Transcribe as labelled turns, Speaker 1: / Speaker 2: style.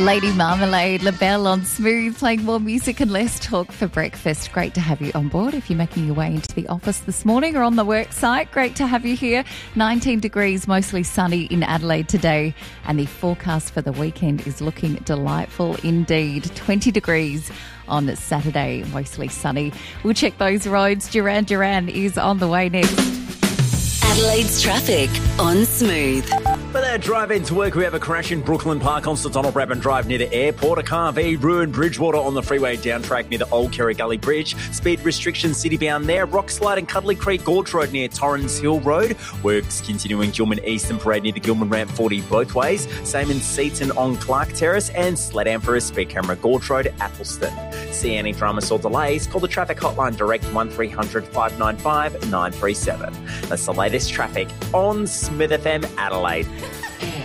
Speaker 1: Lady Marmalade, LaBelle on Smooth, playing more music and less talk for breakfast. Great to have you on board. If you're making your way into the office this morning or on the work site, great to have you here. 19 degrees, mostly sunny in Adelaide today, and the forecast for the weekend is looking delightful indeed. 20 degrees on Saturday, mostly sunny. We'll check those roads. Duran Duran is on the way next.
Speaker 2: Adelaide's traffic on Smooth.
Speaker 3: For that drive into work, we have a crash in Brooklyn Park on Sir Donald Bradman Drive near the airport. A car V ruined Bridgewater on the freeway down track near the Old Kerry Gully Bridge. Speed restrictions city-bound there. Rock slide in Cuddly Creek Gorge Road near Torrens Hill Road. Works continuing Gilman Eastern Parade near the Gilman Ramp 40 both ways. Same in Seaton on Clark Terrace and Sledam for a speed camera Gorge Road, Athelstone. See any dramas or delays, call the traffic hotline direct 1300 595 937. That's the latest traffic on Smith FM Adelaide.